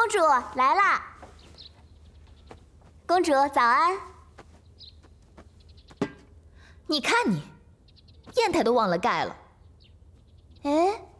公主来啦！公主早安。 你看你，砚台都忘了盖了。 哎，